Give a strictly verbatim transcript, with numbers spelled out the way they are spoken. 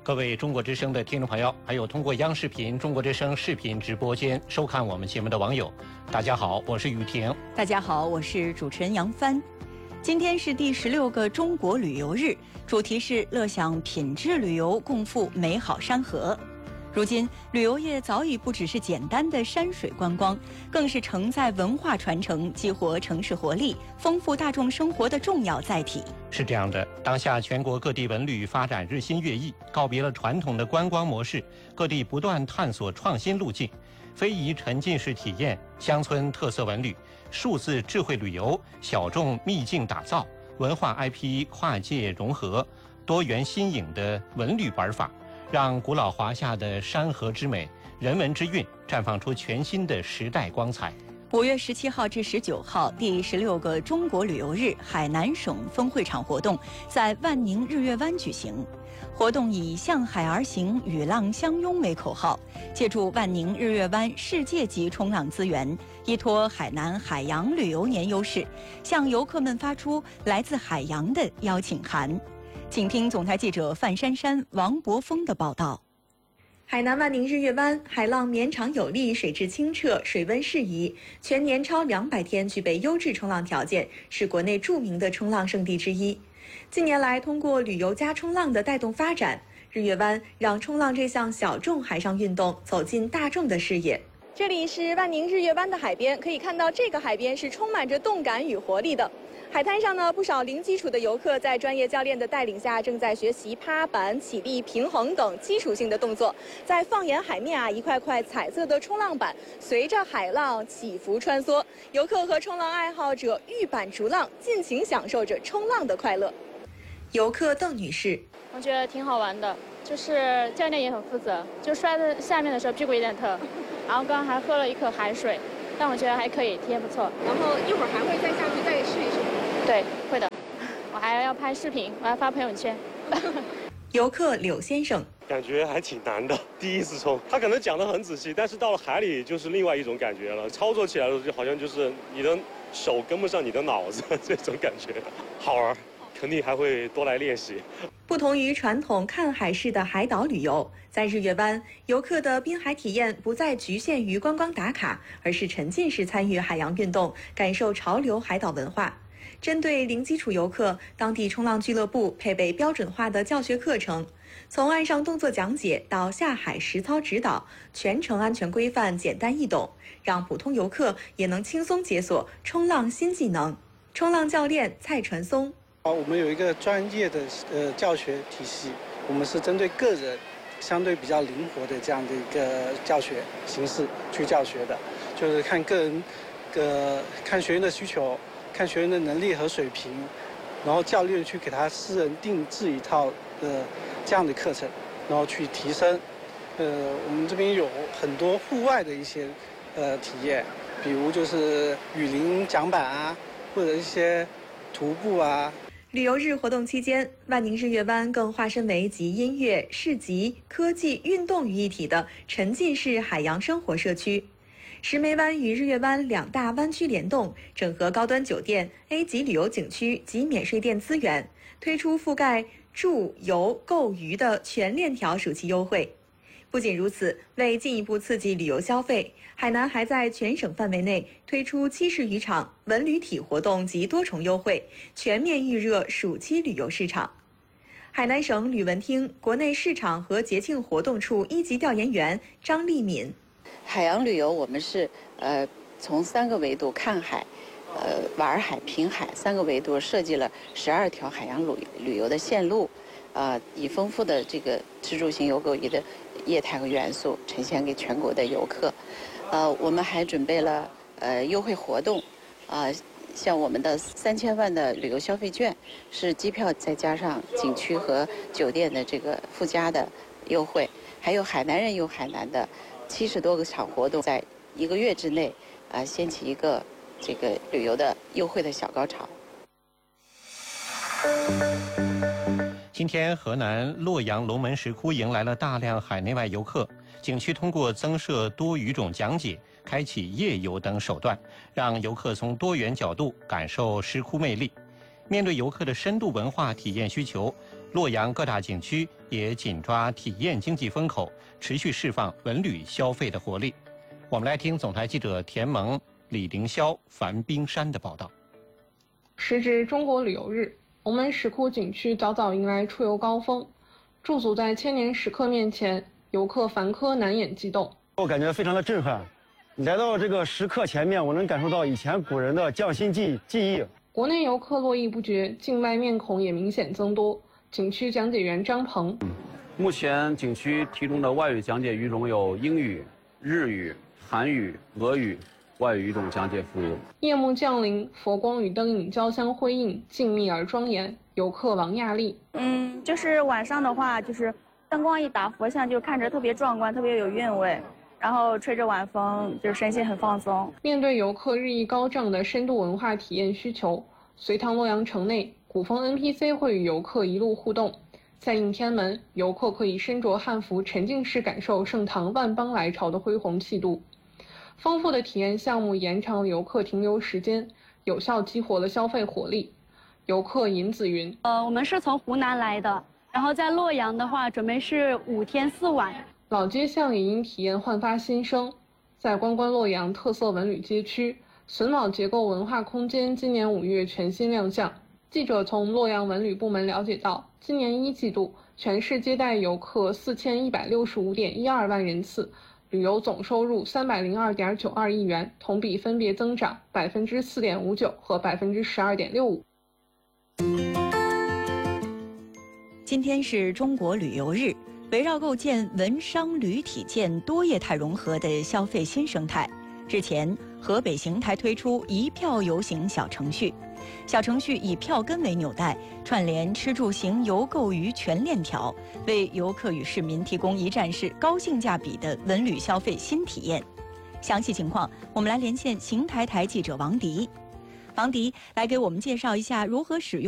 各位中国之声的听众朋友，还有通过央视频、中国之声视频直播间收看我们节目的网友，大家好，我是雨婷。 大家好，我是主持人杨帆。今天是第十六个中国旅游日，主题是乐享品质旅游，共赴美好山河。如今，旅游业早已不只是简单的山水观光，更是承载文化传承、激活城市活力、丰富大众生活的重要载体。 是这样的，当下全国各地文旅发展日新月异，告别了传统的观光模式，各地不断探索创新路径，非遗沉浸式体验、乡村特色文旅、数字智慧旅游、小众秘境打造、文化 I P 跨界融合、多元新颖的文旅玩法，让古老华夏的山河之美、人文之韵绽放出全新的时代光彩。 五月十七号至十九号，第十六个中国旅游日海南省分会场活动在万宁日月湾举行。活动以“向海而行，与浪相拥”为口号，借助万宁日月湾世界级冲浪资源，依托海南海洋旅游年优势，向游客们发出来自海洋的邀请函。请听总台记者范珊珊、王博峰的报道。 海南万宁日月湾海浪绵长有力，水质清澈，水温适宜，全年超两百天具备优质冲浪条件，是国内著名的冲浪胜地之一。近年来，通过旅游加冲浪的带动发展，日月湾让冲浪这项小众海上运动走进大众的视野。这里是万宁日月湾的海边，可以看到这个海边是充满着动感与活力的。海滩上呢，不少零基础的游客在专业教练的带领下，正在学习趴板、起立、平衡等基础性的动作。在放眼海面啊，一块块彩色的冲浪板随着海浪起伏穿梭，游客和冲浪爱好者遇板逐浪，尽情享受着冲浪的快乐。游客邓女士， 我觉得挺好玩的，就是教练也很负责，就摔在下面的时候屁股有点疼，然后刚刚还喝了一口海水，但我觉得还可以，体验不错。 然后一会儿还会再下去再试一试。 对，会的，我还要拍视频，我要发朋友圈。 游客柳先生， 感觉还挺难的，第一次冲，他可能讲得很仔细，但是到了海里就是另外一种感觉了，操作起来的时候就好像就是你的手跟不上你的脑子，这种感觉，好玩，肯定还会多来练习。 不同于传统看海式的海岛旅游，在日月湾，游客的滨海体验不再局限于观光打卡，而是沉浸式参与海洋运动，感受潮流海岛文化。针对零基础游客，当地冲浪俱乐部配备标准化的教学课程，从岸上动作讲解到下海实操指导，全程安全规范、简单易懂，让普通游客也能轻松解锁冲浪新技能。冲浪教练蔡传松， 我们有一个专业的呃教学体系，我们是针对个人相对比较灵活的这样的一个教学形式去教学的，就是看个人呃看学员的需求，看学员的能力和水平，然后教练去给他私人定制一套呃这样的课程，然后去提升。呃，我们这边有很多户外的一些呃体验，比如就是雨林桨板啊，或者一些徒步啊。 旅游日活动期间，万宁日月湾更化身为集音乐、市集、科技、运动于一体的沉浸式海洋生活社区。石梅湾与日月湾两大湾区联动，整合高端酒店、A 级旅游景区及免税店资源，推出覆盖住、游、购、娱的全链条暑期优惠。不仅如此，为进一步刺激旅游消费，海南还在全省范围内推出七十余场文旅体活动及多重优惠，全面预热暑期旅游市场。海南省旅文厅国内市场和节庆活动处一级调研员张丽敏， 海洋旅游我们是呃从三个维度看海、呃玩海、品海三个维度设计了十二条海洋旅旅游的线路，呃以丰富的这个吃住行游购娱的业态和元素呈现给全国的游客。呃我们还准备了呃优惠活动，啊、呃、像我们的三千万的旅游消费券是机票再加上景区和酒店的这个附加的优惠，还有海南人游海南的七十多个场活动，在一个月之内啊、呃、掀起一个这个旅游的优惠的小高潮。 今天，河南洛阳龙门石窟迎来了大量海内外游客。景区通过增设多语种讲解、开启夜游等手段，让游客从多元角度感受石窟魅力。面对游客的深度文化体验需求， 洛阳各大景区也紧抓体验经济风口，持续释放文旅消费的活力。我们来听总台记者田萌、李凌霄、樊冰山的报道。 时值中国旅游日，龙门石窟景区早早迎来出游高峰，驻足在千年石刻面前，游客凡科难掩激动。 我感觉非常的震撼，来到这个石刻前面，我能感受到以前古人的匠心技技艺。 国内游客络绎不绝，境外面孔也明显增多。景区讲解员张鹏， 目前景区提供的外语讲解语种有英语、日语、韩语、俄语外语语种讲解服务。 夜幕降临，佛光与灯影交相辉映，静谧而庄严。游客王亚丽， 嗯，就是晚上的话，就是灯光一打，佛像就看着特别壮观，特别有韵味。然后吹着晚风，就是身心很放松。 面对游客日益高涨的深度文化体验需求，隋唐洛阳城内古风 N P C 会与游客一路互动。在应天门，游客可以身着汉服，沉浸式感受盛唐万邦来朝的恢宏气度。丰富的体验项目延长了游客停留时间，有效激活了消费活力。游客尹子云， 呃，我们是从湖南来的，然后在洛阳的话，准备是五天四晚。 老街巷也因体验焕发新生。在关关洛阳特色文旅街区，榫卯结构文化空间今年五月全新亮相。记者从洛阳文旅部门了解到，今年一季度全市接待游客四千一百六十五点一二万人次，旅游总收入三百零二点九二亿元，同比分别增长百分之四点五九和百分之十二点六五。 今天是中国旅游日。围绕构建文商旅体建多业态融合的消费新生态，日前，河北邢台推出一票游行小程序。小程序以票根为纽带，串联吃住行游购于全链条，为游客与市民提供一站式高性价比的文旅消费新体验。详细情况，我们来连线邢台台记者王迪。王迪来给我们介绍一下如何使用